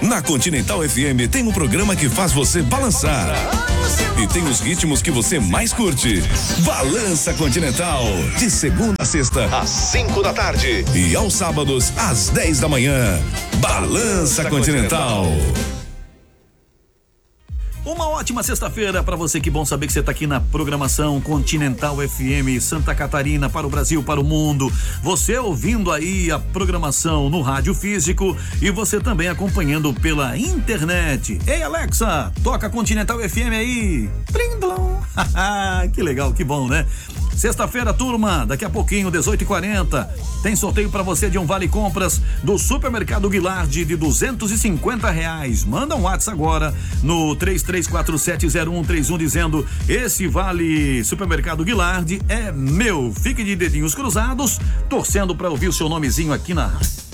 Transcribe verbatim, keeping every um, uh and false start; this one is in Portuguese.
Na Continental F M tem um programa que faz você balançar. E tem os ritmos que você mais curte. Balança Continental. De segunda a sexta, às cinco da tarde. E aos sábados, às dez da manhã. Balança Continental. Uma ótima sexta-feira para você, que bom saber que você está aqui na programação Continental F M Santa Catarina, para o Brasil, para o mundo. Você ouvindo aí a programação no rádio físico e você também acompanhando pela internet. Ei, Alexa, toca Continental F M aí. Plim-blom. Que legal, que bom, né? Sexta-feira, turma, daqui a pouquinho, dezoito e quarenta, tem sorteio para você de um vale compras do Supermercado Guilard de duzentos e cinquenta reais. Manda um WhatsApp agora no três três quatro sete zero um três um dizendo: esse vale Supermercado Guilard é meu. Fique de dedinhos cruzados, torcendo para ouvir o seu nomezinho aqui na